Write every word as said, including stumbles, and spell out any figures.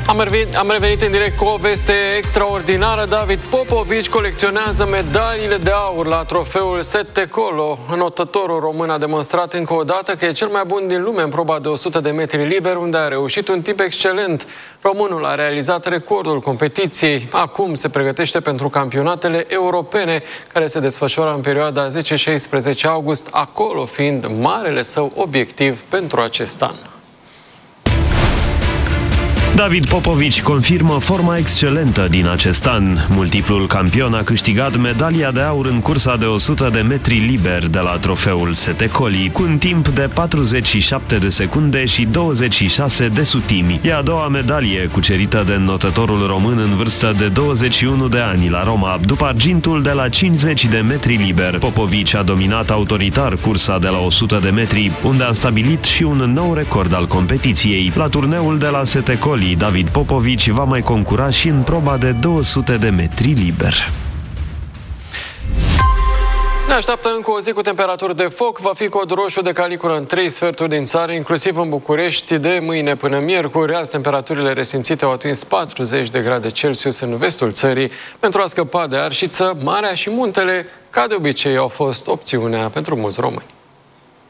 Am revenit, am revenit în direct cu o veste extraordinară. David Popovici colecționează medaliile de aur la trofeul Sette Colo. Înotătorul român a demonstrat încă o dată că e cel mai bun din lume în proba de o sută de metri liber, unde a reușit un timp excelent. Românul a realizat recordul competiției. Acum se pregătește pentru campionatele europene, care se desfășoară în perioada zece șaisprezece august, acolo fiind marele său obiectiv pentru acest an. David Popovici confirmă forma excelentă din acest an. Multiplul campion a câștigat medalia de aur în cursa de o sută de metri liber de la trofeul Sette Coli, cu un timp de patruzeci și șapte de secunde și douăzeci și șase de sutimi. E a doua medalie cucerită de înotătorul român în vârstă de douăzeci și unu de ani la Roma, după argintul de la cincizeci de metri liber. Popovici a dominat autoritar cursa de la o sută de metri, unde a stabilit și un nou record al competiției. La turneul de la Sette Coli, David Popovici va mai concura și în proba de două sute de metri liber. Ne așteaptă încă o zi cu temperaturi de foc. Va fi cod roșu de caniculă în trei sferturi din țară, inclusiv în București. De mâine până miercuri, azi temperaturile resimțite au atins patruzeci de grade Celsius în vestul țării. Pentru a scăpa de arșiță, marea și muntele, ca de obicei, au fost opțiunea pentru mulți români.